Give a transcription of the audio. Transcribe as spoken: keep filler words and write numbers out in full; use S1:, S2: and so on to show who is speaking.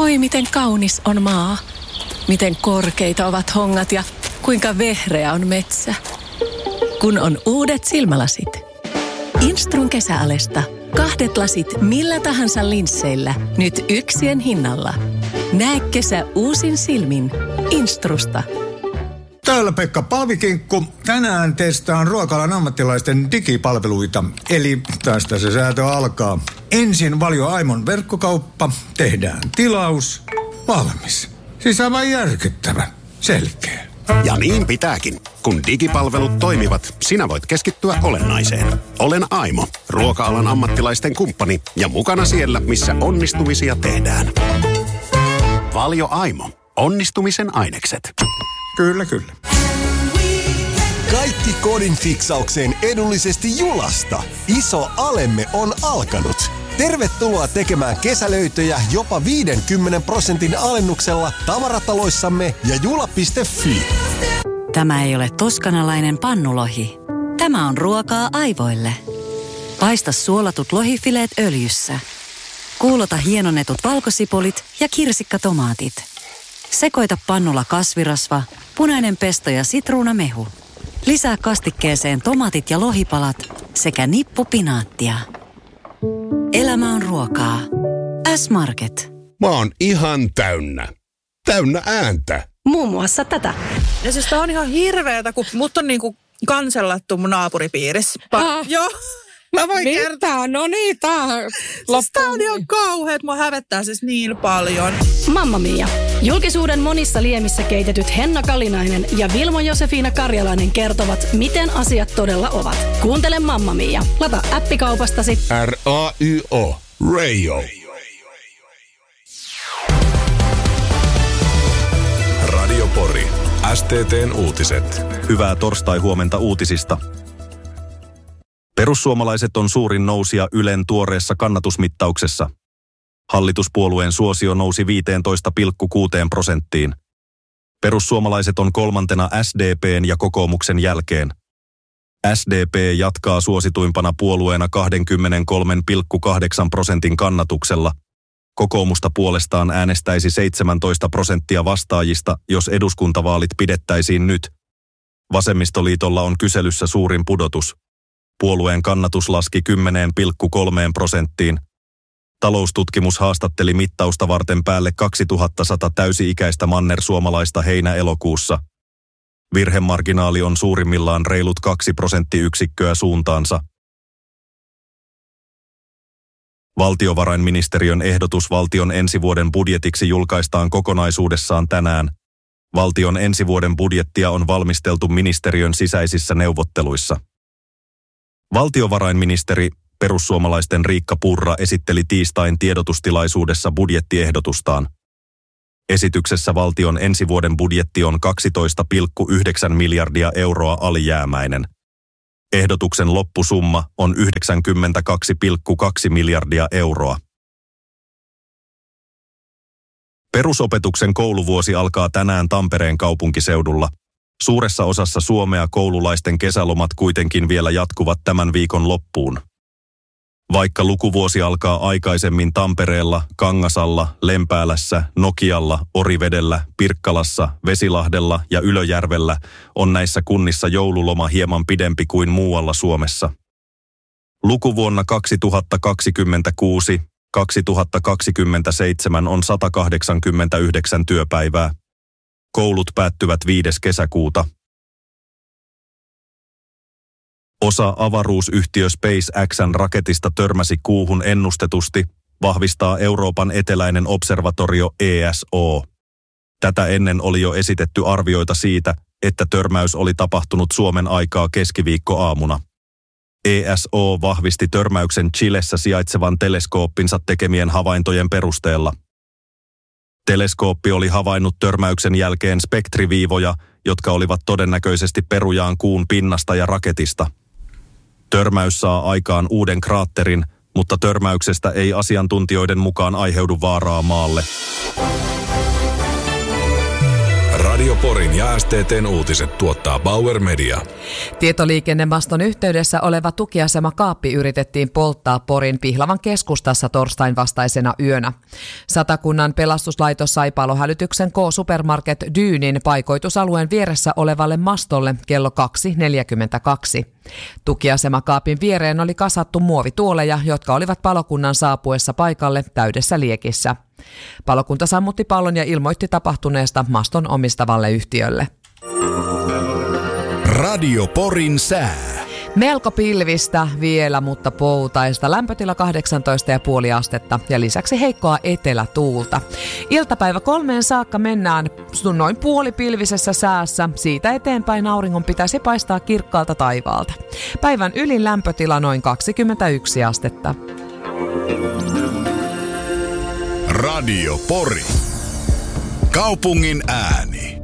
S1: Oi, miten kaunis on maa. Miten korkeita ovat hongat ja kuinka vehreä on metsä. Kun on uudet silmälasit. Instrun kesäalesta. Kahdet lasit millä tahansa linsseillä. Nyt yksien hinnalla. Näe kesä uusin silmin. Instrusta.
S2: Täällä Pekka Paavikinkku. Tänään testaan ruoka-alan ammattilaisten digipalveluita. Eli tästä se säätö alkaa. Ensin Valio Aimon verkkokauppa. Tehdään tilaus. Valmis. Siis aivan järkyttävä. Selkeä.
S3: Ja niin pitääkin. Kun digipalvelut toimivat, sinä voit keskittyä olennaiseen. Olen Aimo, ruoka-alan ammattilaisten kumppani ja mukana siellä, missä onnistumisia tehdään. Valio Aimo. Onnistumisen ainekset.
S2: Kyllä, kyllä.
S4: Kaikki kodin fiksaukseen edullisesti Julasta. Iso alemme on alkanut. Tervetuloa tekemään kesälöitöjä jopa viidenkymmenen prosentin alennuksella tavarataloissamme ja jula piste fi.
S5: Tämä ei ole toskanalainen pannulohi. Tämä on ruokaa aivoille. Paista suolatut lohifileet öljyssä. Kuulota hienonnetut valkosipulit ja kirsikkatomaatit. Sekoita pannulla kasvirasva, punainen pesto ja sitruunamehu. Lisää kastikkeeseen tomaatit ja lohipalat sekä nippu pinaattia. Elämä on ruokaa. S-Market.
S6: Mä oon ihan täynnä. Täynnä ääntä.
S7: Muun muassa tätä.
S8: Ja siis tää on ihan hirveetä, kun mut on niinku kansellattu mun naapuripiirissä. Pa-
S7: Ah.
S8: Joo. Mä voin
S7: Mitä?
S8: kertoa.
S7: No niin, tää
S8: Siis tää on ihan kauhea, että mua hävettää siis niin paljon.
S7: Mamma Mia. Julkisuuden monissa liemissä keitetyt Henna Kalinainen ja Vilmo Josefina Karjalainen kertovat, miten asiat todella ovat. Kuuntele Mamma Mia. Lata appikaupastasi.
S6: R A Y O. Radio.
S9: Radio Pori. S T T:n uutiset.
S10: Hyvää torstai-huomenta uutisista. Perussuomalaiset on suurin nousija Ylen tuoreessa kannatusmittauksessa. Hallituspuolueen suosio nousi viisitoista pilkku kuusi prosenttiin. Perussuomalaiset on kolmantena S D P:n ja kokoomuksen jälkeen. S D P jatkaa suosituimpana puolueena kaksikymmentäkolme pilkku kahdeksan prosentin kannatuksella. Kokoomusta puolestaan äänestäisi seitsemäntoista prosenttia vastaajista, jos eduskuntavaalit pidettäisiin nyt. Vasemmistoliitolla on kyselyssä suurin pudotus. Puolueen kannatus laski kymmenen pilkku kolme prosenttiin. Taloustutkimus haastatteli mittausta varten päälle kaksituhattasata täysi-ikäistä mannersuomalaista heinä-elokuussa. Virhemarginaali on suurimmillaan reilut kaksi prosenttiyksikköä suuntaansa. Valtiovarainministeriön ehdotus valtion ensi vuoden budjetiksi julkaistaan kokonaisuudessaan tänään. Valtion ensi vuoden budjettia on valmisteltu ministeriön sisäisissä neuvotteluissa. Valtiovarainministeri, perussuomalaisten Riikka Purra esitteli tiistain tiedotustilaisuudessa budjettiehdotustaan. Esityksessä valtion ensi vuoden budjetti on kaksitoista pilkku yhdeksän miljardia euroa alijäämäinen. Ehdotuksen loppusumma on yhdeksänkymmentäkaksi pilkku kaksi miljardia euroa. Perusopetuksen kouluvuosi alkaa tänään Tampereen kaupunkiseudulla. Suuressa osassa Suomea koululaisten kesälomat kuitenkin vielä jatkuvat tämän viikon loppuun. Vaikka lukuvuosi alkaa aikaisemmin Tampereella, Kangasalla, Lempäälässä, Nokialla, Orivedellä, Pirkkalassa, Vesilahdella ja Ylöjärvellä, on näissä kunnissa joululoma hieman pidempi kuin muualla Suomessa. Lukuvuonna kaksituhattakaksikymmentäkuusi kaksituhattakaksikymmentäseitsemän on sata kahdeksankymmentäyhdeksän työpäivää. Koulut päättyvät viides kesäkuuta. Osa avaruusyhtiö SpaceXn raketista törmäsi kuuhun ennustetusti, vahvistaa Euroopan eteläinen observatorio E S O. Tätä ennen oli jo esitetty arvioita siitä, että törmäys oli tapahtunut Suomen aikaa keskiviikkoaamuna. E S O vahvisti törmäyksen Chilessä sijaitsevan teleskooppinsa tekemien havaintojen perusteella. Teleskooppi oli havainnut törmäyksen jälkeen spektriviivoja, jotka olivat todennäköisesti perujaan kuun pinnasta ja raketista. Törmäys saa aikaan uuden kraatterin, mutta törmäyksestä ei asiantuntijoiden mukaan aiheudu vaaraa maalle.
S9: Radio Porin ja S T T:n uutiset tuottaa Bauer Media.
S11: Tietoliikennemaston yhteydessä oleva tukiasema kaappi yritettiin polttaa Porin Pihlavan keskustassa torstain vastaisena yönä. Satakunnan pelastuslaitos sai palohälytyksen K-Supermarket Dyynin paikoitusalueen vieressä olevalle mastolle kello kaksi neljäkymmentäkaksi. Tukiasemakaapin viereen oli kasattu muovituoleja, jotka olivat palokunnan saapuessa paikalle täydessä liekissä. Palokunta sammutti pallon ja ilmoitti tapahtuneesta maston omistavalle yhtiölle.
S9: Radio Porin sää.
S11: Melko pilvistä vielä, mutta poutaista. Lämpötila kahdeksantoista pilkku viisi astetta ja lisäksi heikkoa etelätuulta. Iltapäivä kolmeen saakka mennään noin puolipilvisessä säässä. Siitä eteenpäin auringon pitäisi paistaa kirkkaalta taivaalta. Päivän ylin lämpötila noin kaksikymmentäyksi astetta.
S9: Radio Pori. Kaupungin ääni.